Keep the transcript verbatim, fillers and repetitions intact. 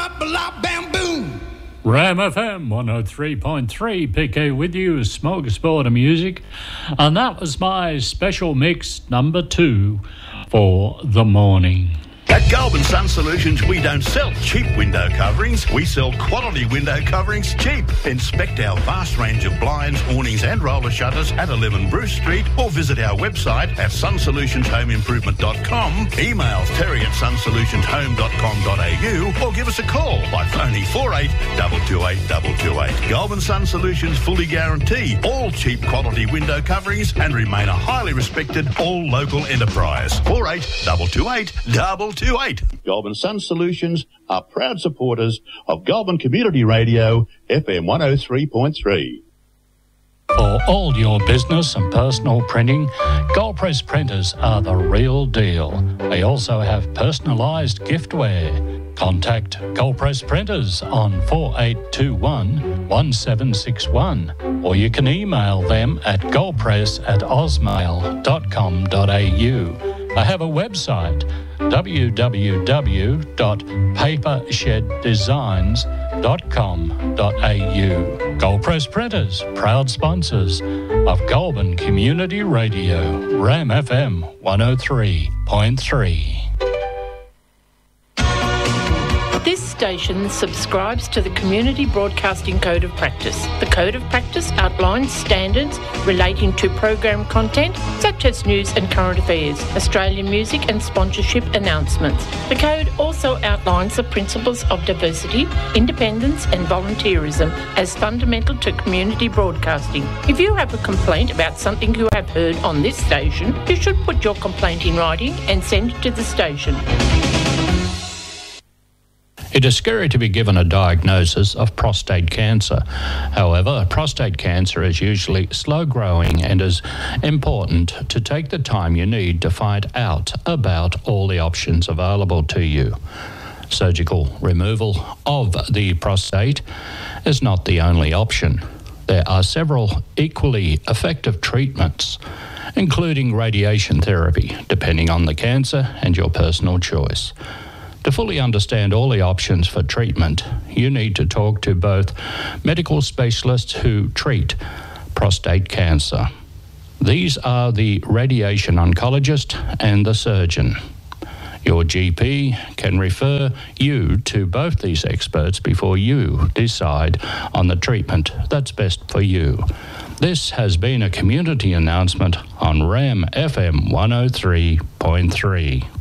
Ba-ba-la, bam, boom. Ram F M one oh three point three, P K with you, smorgasbord of music. And that was my special mix number two for the morning. At Goulburn Sun Solutions, we don't sell cheap window coverings. We sell quality window coverings cheap. Inspect our vast range of blinds, awnings and roller shutters at eleven Bruce Street or visit our website at sun solutions home improvement dot com. Email terry at sun solutions home dot com dot a u or give us a call by phoning four eight two two eight two two eight. Goulburn Sun Solutions fully guarantee all cheap quality window coverings and remain a highly respected all local enterprise. four eight two two eight two two eight. Goulburn Sun Solutions are proud supporters of Goulburn Community Radio, F M one oh three point three. For all your business and personal printing, Gold Press printers are the real deal. They also have personalised giftware. Contact Gold Press Printers on four eight two one, one seven six one or you can email them at goldpress at osmail dot com dot a u. They have a website, w w w dot paper shed designs dot com dot a u. Gold Press Printers, proud sponsors of Goulburn Community Radio, Ram F M one oh three point three. This station subscribes to the Community Broadcasting Code of Practice. The Code of Practice outlines standards relating to program content, such as news and current affairs, Australian music and sponsorship announcements. The Code also outlines the principles of diversity, independence and volunteerism as fundamental to community broadcasting. If you have a complaint about something you have heard on this station, you should put your complaint in writing and send it to the station. It is scary to be given a diagnosis of prostate cancer. However, prostate cancer is usually slow-growing and is important to take the time you need to find out about all the options available to you. Surgical removal of the prostate is not the only option. There are several equally effective treatments, including radiation therapy, depending on the cancer and your personal choice. To fully understand all the options for treatment, you need to talk to both medical specialists who treat prostate cancer. These are the radiation oncologist and the surgeon. Your G P can refer you to both these experts before you decide on the treatment that's best for you. This has been a community announcement on Ram F M one oh three point three.